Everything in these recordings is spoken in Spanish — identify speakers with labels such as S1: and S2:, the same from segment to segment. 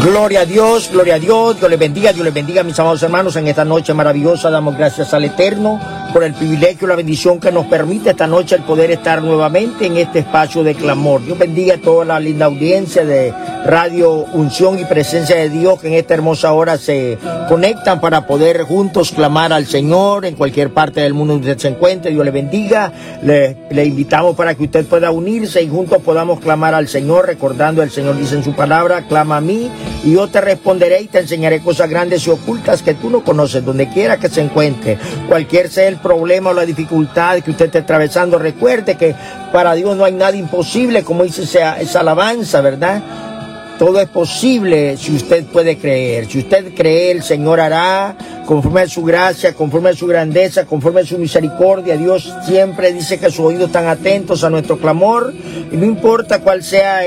S1: Gloria a Dios, Dios les bendiga mis amados hermanos. En esta noche maravillosa damos gracias al Eterno por el privilegio y la bendición que nos permite esta noche el poder estar nuevamente en este espacio de clamor. Dios bendiga a toda la linda audiencia de Radio Unción y Presencia de Dios que en esta hermosa hora se conectan para poder juntos clamar al Señor en cualquier parte del mundo donde usted se encuentre. Dios le bendiga. Le invitamos para que usted pueda unirse y juntos podamos clamar al Señor, recordando el Señor dice en su palabra: clama a mí y yo te responderé y te enseñaré cosas grandes y ocultas que tú no conoces. Donde quiera que se encuentre, cualquier sea el problema o la dificultad que usted esté atravesando, recuerde que para Dios no hay nada imposible, como dice esa alabanza, ¿verdad? Todo es posible si usted puede creer. Si usted cree, el Señor hará conforme a su gracia, conforme a su grandeza, conforme a su misericordia. Dios siempre dice que sus oídos están atentos a nuestro clamor, y no importa cuál sea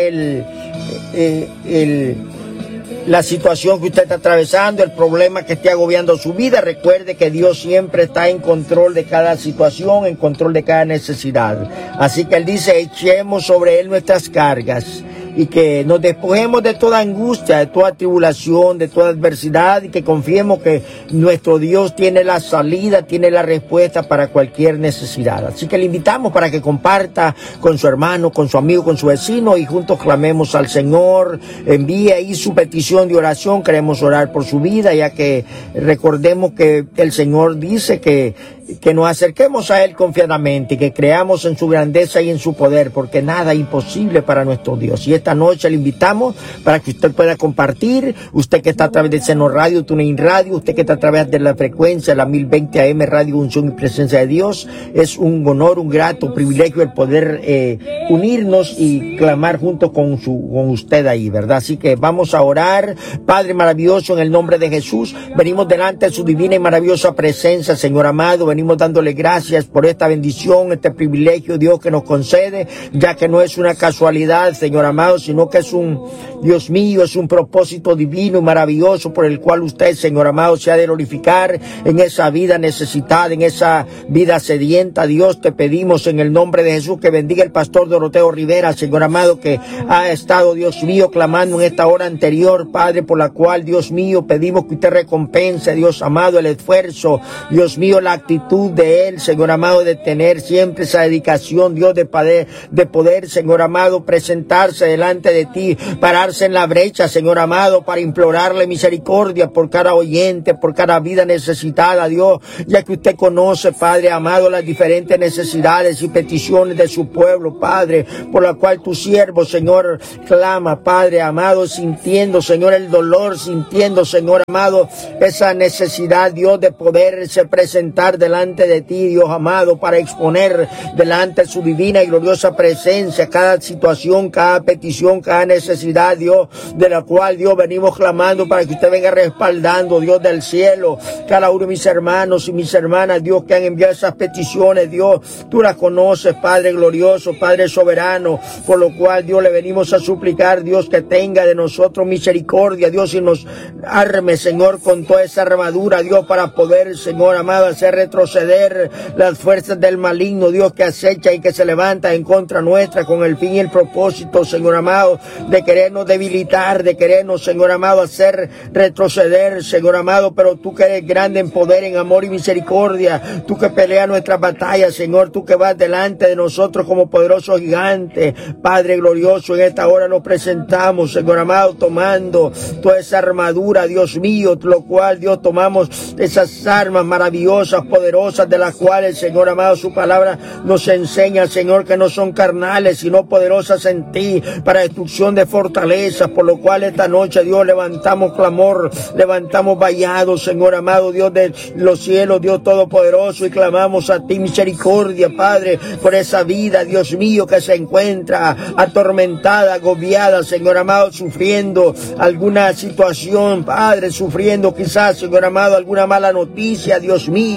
S1: la situación que usted está atravesando, el problema que esté agobiando su vida, recuerde que Dios siempre está en control de cada situación, en control de cada necesidad. Así que Él dice: echemos sobre Él nuestras cargas y que nos despojemos de toda angustia, de toda tribulación, de toda adversidad, y que confiemos que nuestro Dios tiene la salida, tiene la respuesta para cualquier necesidad. Así que le invitamos para que comparta con su hermano, con su amigo, con su vecino, y juntos clamemos al Señor. Envíe ahí su petición de oración. Queremos orar por su vida, ya que recordemos que el Señor dice que nos acerquemos a Él confiadamente y que creamos en su grandeza y en su poder, porque nada es imposible para nuestro Dios. Y esta noche le invitamos para que usted pueda compartir, usted que está a través de Seno Radio, TuneIn Radio, usted que está a través de la frecuencia, la 1020 AM, Radio Unción y Presencia de Dios. Es un honor, un grato privilegio el poder unirnos y clamar junto con usted ahí, ¿verdad? Así que vamos a orar. Padre maravilloso, en el nombre de Jesús, venimos delante de su divina y maravillosa presencia, Señor amado. Venimos dándole gracias por esta bendición, este privilegio, Dios, que nos concede, ya que no es una casualidad, Señor amado, sino que es Dios mío, es un propósito divino y maravilloso por el cual usted, Señor amado, se ha de glorificar en esa vida necesitada, en esa vida sedienta. Dios, te pedimos en el nombre de Jesús que bendiga el pastor Doroteo Rivera, Señor amado, que ha estado, Dios mío, clamando en esta hora anterior, Padre, por la cual, Dios mío, pedimos que usted recompense, Dios amado, el esfuerzo, Dios mío, la actitud de él, Señor amado, de tener siempre esa dedicación, Dios, de poder, Señor amado, presentarse delante de ti, pararse en la brecha, Señor amado, para implorarle misericordia por cada oyente, por cada vida necesitada, Dios, ya que usted conoce, Padre amado, las diferentes necesidades y peticiones de su pueblo, Padre, por la cual tu siervo, Señor, clama, Padre amado, sintiendo, Señor, el dolor, sintiendo, Señor amado, esa necesidad, Dios, de poderse presentar delante de ti, Dios amado, para exponer delante de su divina y gloriosa presencia cada situación, cada petición, cada necesidad, Dios, de la cual, Dios, venimos clamando para que usted venga respaldando, Dios del cielo, cada uno de mis hermanos y mis hermanas, Dios, que han enviado esas peticiones, Dios, tú las conoces, Padre glorioso, Padre soberano, por lo cual, Dios, le venimos a suplicar, Dios, que tenga de nosotros misericordia, Dios, y nos arme, Señor, con toda esa armadura, Dios, para poder, Señor amado, hacer retroceder las fuerzas del maligno, Dios, que acecha y que se levanta en contra nuestra con el fin y el propósito, Señor amado, de querernos debilitar, de querernos, Señor amado, hacer retroceder, Señor amado, pero tú que eres grande en poder, en amor y misericordia, tú que peleas nuestras batallas, Señor, tú que vas delante de nosotros como poderoso gigante, Padre glorioso, en esta hora nos presentamos, Señor amado, tomando toda esa armadura, Dios mío, lo cual, Dios, tomamos esas armas maravillosas, poderosas, de las cuales, Señor amado, su palabra nos enseña, Señor, que no son carnales, sino poderosas en ti, para destrucción de fortalezas, por lo cual esta noche, Dios, levantamos clamor, levantamos vallados, Señor amado, Dios de los cielos, Dios todopoderoso, y clamamos a ti misericordia, Padre, por esa vida, Dios mío, que se encuentra atormentada, agobiada, Señor amado, sufriendo alguna situación, Padre, sufriendo quizás, Señor amado, alguna mala noticia, Dios mío,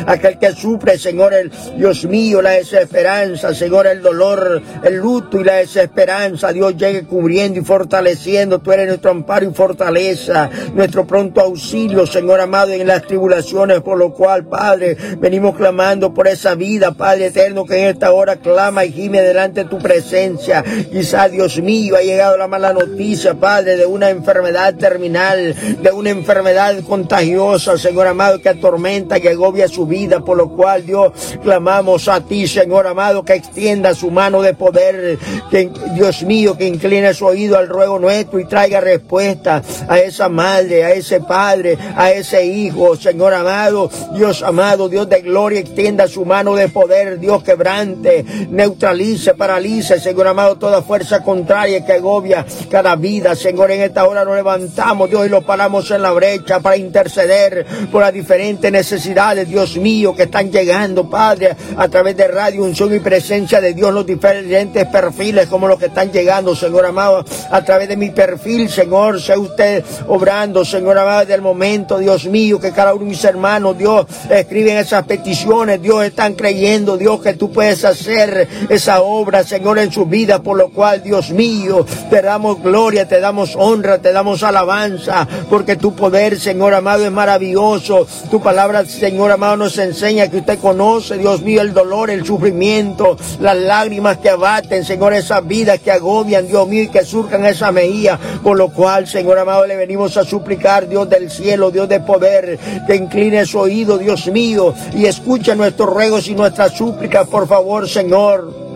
S1: aquel que sufre, Señor, Dios mío, la desesperanza, Señor, el dolor, el luto y la desesperanza, Dios, llegue cubriendo y fortaleciendo. Tú eres nuestro amparo y fortaleza, nuestro pronto auxilio, Señor amado, en las tribulaciones, por lo cual, Padre, venimos clamando por esa vida, Padre eterno, que en esta hora clama y gime delante de tu presencia. Quizá, Dios mío, ha llegado la mala noticia, Padre, de una enfermedad terminal, de una enfermedad contagiosa, Señor amado, que atormenta, que agobia su vida, por lo cual, Dios, clamamos a ti, Señor amado, que extienda su mano de poder, que, Dios mío, que incline su oído al ruego nuestro y traiga respuesta a esa madre, a ese padre, a ese hijo, Señor amado, Dios de gloria, extienda su mano de poder, Dios, quebrante, neutralice, paralice, Señor amado, toda fuerza contraria que agobia cada vida, Señor. En esta hora nos levantamos, Dios, y lo paramos en la brecha para interceder por las diferentes necesidades, Dios mío, que están llegando, Padre, a través de Radio Unción y Presencia de Dios, los diferentes perfiles como los que están llegando, Señor amado, a través de mi perfil, Señor, sea usted obrando, Señor amado, desde el momento, Dios mío, que cada uno de mis hermanos, Dios, escriben esas peticiones, Dios, están creyendo, Dios, que tú puedes hacer esa obra, Señor, en su vida, por lo cual, Dios mío, te damos gloria, te damos honra, te damos alabanza, porque tu poder, Señor amado, es maravilloso. Tu palabra, Señor amado, nos enseña que usted conoce, Dios mío, el dolor, el sufrimiento, las lágrimas que abaten, Señor, esas vidas que agobian, Dios mío, y que surcan esa mejilla, por lo cual, Señor amado, le venimos a suplicar, Dios del cielo, Dios de poder, que incline su oído, Dios mío, y escucha nuestros ruegos y nuestras súplicas, por favor, Señor.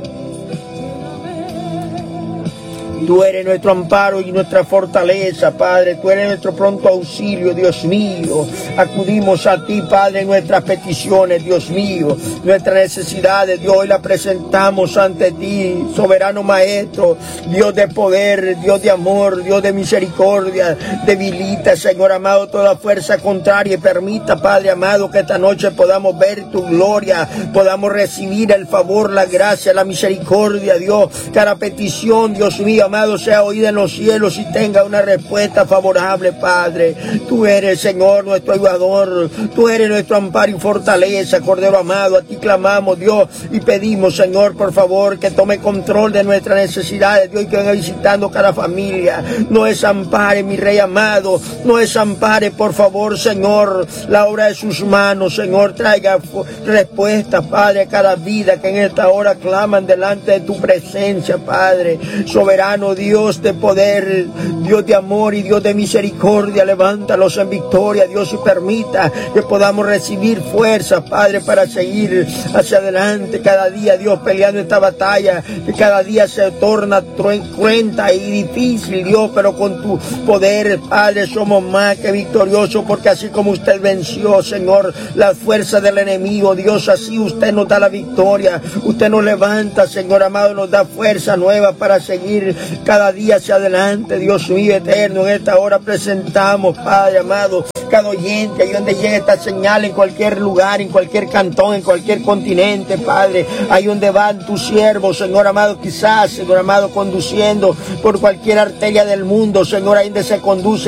S1: Tú eres nuestro amparo y nuestra fortaleza, Padre. Tú eres nuestro pronto auxilio, Dios mío. Acudimos a ti, Padre, en nuestras peticiones, Dios mío. Nuestras necesidades, Dios, hoy las presentamos ante ti, soberano Maestro, Dios de poder, Dios de amor, Dios de misericordia. Debilita, Señor amado, toda fuerza contraria y permita, Padre amado, que esta noche podamos ver tu gloria, podamos recibir el favor, la gracia, la misericordia, Dios. Cada petición, Dios mío, amado, sea oída en los cielos y tenga una respuesta favorable, Padre. Tú eres, Señor, nuestro ayudador. Tú eres nuestro amparo y fortaleza, Cordero amado. A ti clamamos, Dios, y pedimos, Señor, por favor, que tome control de nuestras necesidades, Dios, y que venga visitando cada familia. No desampare, mi Rey amado. No desampare, por favor, Señor, la obra de sus manos, Señor. Traiga respuestas, Padre, a cada vida que en esta hora claman delante de tu presencia, Padre. Soberano Dios de poder, Dios de amor y Dios de misericordia, levántalos en victoria, Dios, y permita que podamos recibir fuerza, Padre, para seguir hacia adelante cada día, Dios, peleando esta batalla que cada día se torna cruenta y difícil, Dios, pero con tu poder, Padre, somos más que victoriosos, porque así como usted venció, Señor, la fuerza del enemigo, Dios, así usted nos da la victoria, usted nos levanta, Señor amado, nos da fuerza nueva para seguir cada día hacia adelante, Dios mío eterno. En esta hora presentamos, Padre amado, cada oyente, ahí donde llegue esta señal, en cualquier lugar, en cualquier cantón, en cualquier continente, Padre, ahí donde van tus siervos, Señor amado, quizás, Señor amado, conduciendo por cualquier arteria del mundo, Señor, ahí donde se conduce